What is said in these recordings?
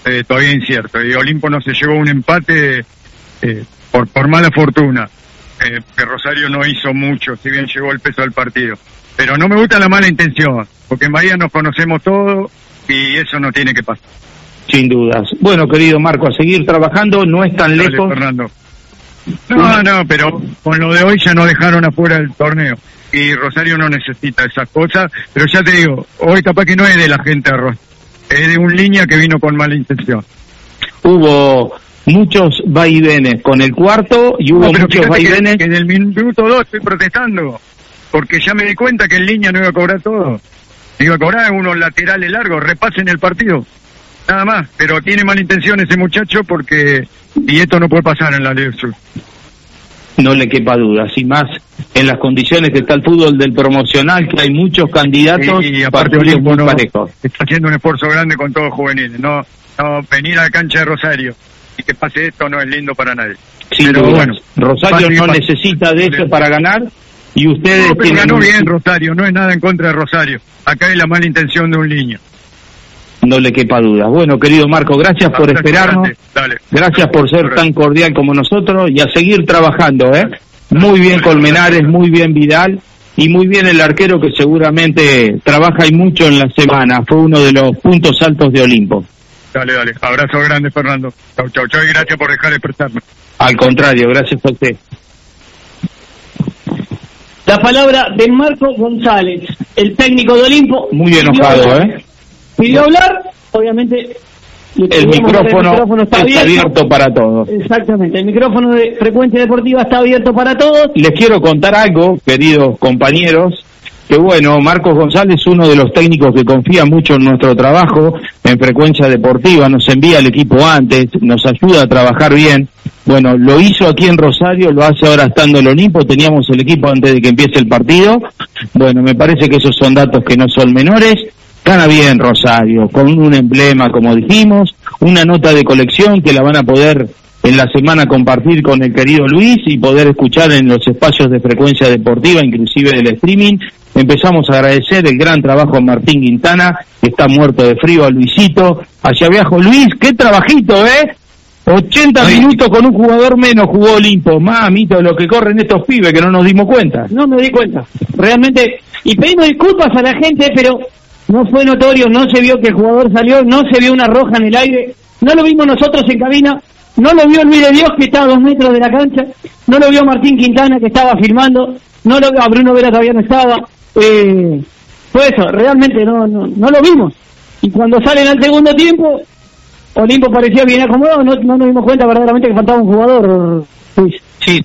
todavía incierto. Y Olimpo no se llevó un empate por mala fortuna. Que Rosario no hizo mucho, si bien llevó el peso del partido. Pero no me gusta la mala intención, porque en Bahía nos conocemos todos y eso no tiene que pasar. Sin dudas. Bueno, querido Marco, a seguir trabajando, no es tan Dale, lejos. Fernando. No, pero con lo de hoy ya nos dejaron afuera del torneo. Y Rosario no necesita esas cosas, pero ya te digo, hoy capaz que no es de la gente de Rosario, es de un línea que vino con mala intención. Hubo muchos vaivenes con el cuarto y hubo muchos vaivenes. Que en el minuto 2 estoy protestando, porque ya me di cuenta que en línea no iba a cobrar todo. Iba a cobrar unos laterales largos, repasen el partido, nada más. Pero tiene mala intención ese muchacho y esto no puede pasar en la Liga Sur. No le quepa duda, sin más, en las condiciones que está el fútbol del promocional, que hay muchos candidatos y aparte Olimpo parejos. Está haciendo un esfuerzo grande con todos los juveniles. No venir a la cancha de Rosario y que pase esto no es lindo para nadie. Sin duda. Bueno, Rosario no necesita de eso para ganar y ustedes ganó bien Rosario, no es nada en contra de Rosario. Acá hay la mala intención de un niño. No le quepa duda. Bueno, querido Marco, gracias por esperarnos. Gracias por ser tan cordial como nosotros y a seguir trabajando, Muy bien Colmenares, muy bien Vidal y muy bien el arquero que seguramente trabaja y mucho en la semana. Fue uno de los puntos altos de Olimpo. Dale. Abrazo grande, Fernando. Chau, y gracias por dejar de expresarme. Al contrario, gracias a usted. La palabra de Marco González, el técnico de Olimpo. Muy enojado, Pidió hablar, obviamente. El micrófono está abierto para todos. Exactamente, el micrófono de Frecuencia Deportiva está abierto para todos. Les quiero contar algo, queridos compañeros, que bueno, Marcos González es uno de los técnicos que confía mucho en nuestro trabajo en Frecuencia Deportiva, nos envía el equipo antes, nos ayuda a trabajar bien. Bueno, lo hizo aquí en Rosario, lo hace ahora estando en Olimpo, teníamos el equipo antes de que empiece el partido. Bueno, me parece que esos son datos que no son menores. Gana bien Rosario, con un emblema, como dijimos, una nota de colección que la van a poder en la semana compartir con el querido Luis y poder escuchar en los espacios de Frecuencia Deportiva, inclusive del streaming. Empezamos a agradecer el gran trabajo a Martín Quintana, que está muerto de frío, a Luisito, allá viajo. Luis, qué trabajito, 80 minutos con un jugador menos jugó Olimpo. Mamito, lo que corren estos pibes que no nos dimos cuenta. No me di cuenta, realmente, y pedimos disculpas a la gente, pero no fue notorio, no se vio que el jugador salió, no se vio una roja en el aire, no lo vimos nosotros en cabina, no lo vio Luis de Dios que está a 2 metros de la cancha, no lo vio Martín Quintana que estaba filmando, no lo vio a Bruno Vera, todavía no estaba, fue eso, realmente no lo vimos. Y cuando salen al segundo tiempo, Olimpo parecía bien acomodado, no nos dimos cuenta verdaderamente que faltaba un jugador, Luis. Sí,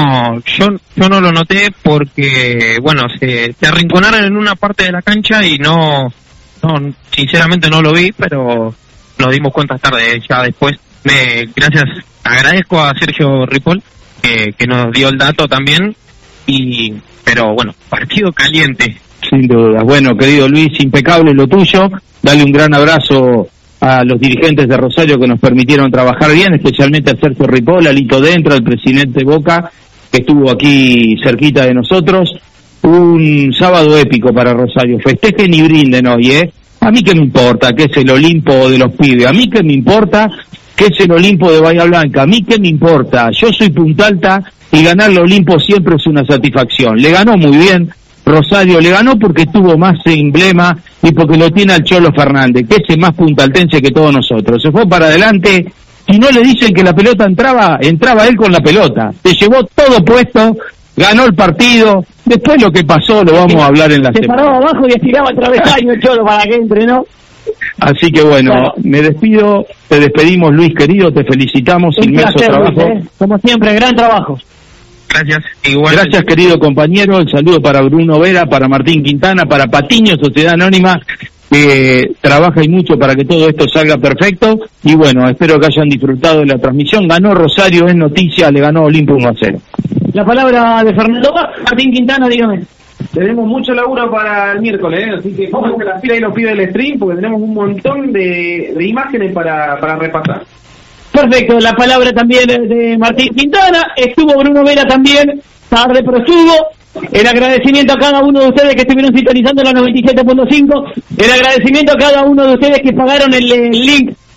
yo no lo noté porque, bueno, se arrinconaron en una parte de la cancha y sinceramente no lo vi, pero nos dimos cuenta tarde, ya después. Agradezco a Sergio Ripoll, que nos dio el dato también, pero bueno, partido caliente. Sin duda. Bueno, querido Luis, impecable lo tuyo, dale un gran abrazo a los dirigentes de Rosario que nos permitieron trabajar bien, especialmente a Sergio Ripoll, a Lito Dentro, al presidente Boca, que estuvo aquí cerquita de nosotros. Un sábado épico para Rosario. Festejen y brinden hoy, A mí que me importa que es el Olimpo de los pibes, a mí que me importa que es el Olimpo de Bahía Blanca, a mí que me importa. Yo soy Punta Alta y ganarle Olimpo siempre es una satisfacción. Le ganó muy bien Rosario, le ganó porque tuvo más emblema y porque lo tiene al Cholo Fernández, que es más puntaltense que todos nosotros. Se fue para adelante y no le dicen que la pelota entraba él con la pelota. Se llevó todo puesto, ganó el partido. Después lo que pasó lo vamos a hablar en la semana. Se paraba abajo y estiraba el travesaño el Cholo para que entre, ¿no? Así que bueno, me despido, te despedimos Luis querido, te felicitamos, inmenso trabajo. Como siempre, gran trabajo. Gracias, igual. Gracias querido compañero, el saludo para Bruno Vera, para Martín Quintana, para Patiño, Sociedad Anónima, que trabaja y mucho para que todo esto salga perfecto, y bueno, espero que hayan disfrutado de la transmisión. Ganó Rosario, es noticia, le ganó Olimpo 1-0. La palabra de Fernando Martín Quintana, dígame. Tenemos mucho laburo para el miércoles, así que pónganse las pilas y los pibes del stream, porque tenemos un montón de imágenes para repasar. Perfecto, la palabra también de Martín Quintana, estuvo Bruno Vera también, tarde pero estuvo. El agradecimiento a cada uno de ustedes que estuvieron sintonizando la 97.5, el agradecimiento a cada uno de ustedes que pagaron el link